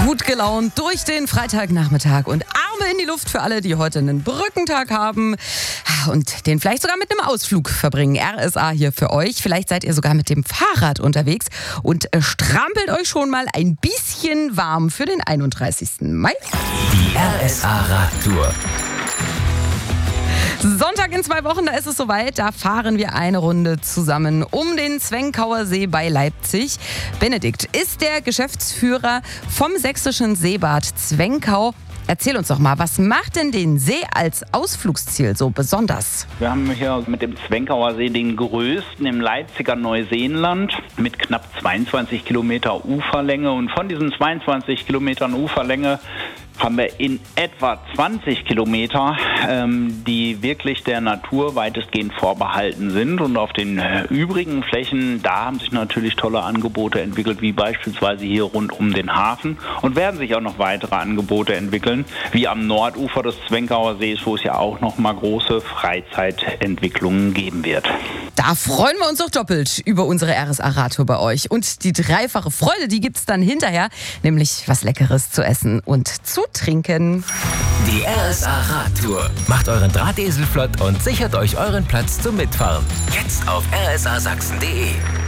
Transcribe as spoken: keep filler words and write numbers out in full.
Gut gelaunt durch den Freitagnachmittag und Arme in die Luft für alle, die heute einen Brückentag haben und den vielleicht sogar mit einem Ausflug verbringen. R S A hier für euch. Vielleicht seid ihr sogar mit dem Fahrrad unterwegs und strampelt euch schon mal ein bisschen warm für den einunddreißigsten Mai. Die R S A Radtour. Sonntag in zwei Wochen, da ist es soweit. Da fahren wir eine Runde zusammen um den Zwenkauer See bei Leipzig. Benedikt ist der Geschäftsführer vom sächsischen Seebad Zwenkau. Erzähl uns doch mal, was macht denn den See als Ausflugsziel so besonders? Wir haben hier mit dem Zwenkauer See den größten im Leipziger Neuseenland mit knapp zweiundzwanzig Kilometer Uferlänge. Und von diesen zweiundzwanzig Kilometern Uferlänge haben wir in etwa zwanzig Kilometer, ähm, die wirklich der Natur weitestgehend vorbehalten sind. Und auf den äh, übrigen Flächen, da haben sich natürlich tolle Angebote entwickelt, wie beispielsweise hier rund um den Hafen. Und werden sich auch noch weitere Angebote entwickeln, wie am Nordufer des Zwenkauer Sees, wo es ja auch noch mal große Freizeitentwicklungen geben wird. Da freuen wir uns doch doppelt über unsere R S A-Radtour bei euch. Und die dreifache Freude, die gibt's dann hinterher, nämlich was Leckeres zu essen und zu trinken. Die R S A Radtour. Macht euren Drahtesel flott und sichert euch euren Platz zum Mitfahren. Jetzt auf r s a sachsen punkt d e.